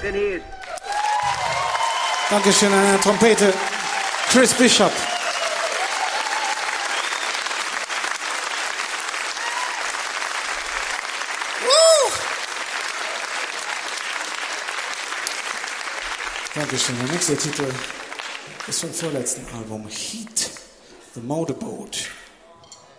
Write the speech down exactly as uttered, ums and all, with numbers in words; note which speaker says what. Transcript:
Speaker 1: trainiert.
Speaker 2: Dankeschön an der Trompete, Chris Bishop. Dankeschön. Der nächste Titel ist vom vorletzten Album, Heat, The Motorboat.